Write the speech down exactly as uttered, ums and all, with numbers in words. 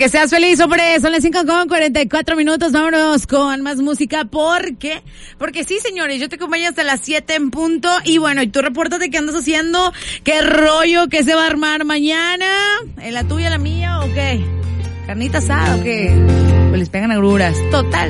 que seas feliz, hombre. Son las cinco con cuarenta y cuatro minutos. Vámonos con más música. ¿Por qué? Porque sí, señores, yo te acompaño hasta las siete en punto. Y bueno, y tú repórtate qué andas haciendo, qué rollo, qué se va a armar mañana. ¿En la tuya, la mía o qué? ¿Carnita asada o qué? Pues les pegan agruras. Total.